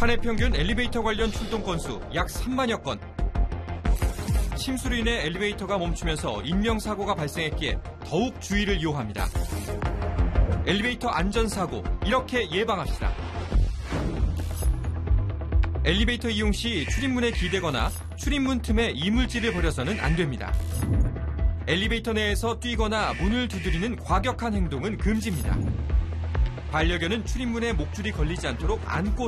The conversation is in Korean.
한 해 평균 엘리베이터 관련 출동 건수 약 3만여 건. 침수로 인해 엘리베이터가 멈추면서 인명사고가 발생했기에 더욱 주의를 요합니다. 엘리베이터 안전사고, 이렇게 예방합시다. 엘리베이터 이용 시 출입문에 기대거나 출입문 틈에 이물질을 버려서는 안 됩니다. 엘리베이터 내에서 뛰거나 문을 두드리는 과격한 행동은 금지입니다. 반려견은 출입문에 목줄이 걸리지 않도록 안고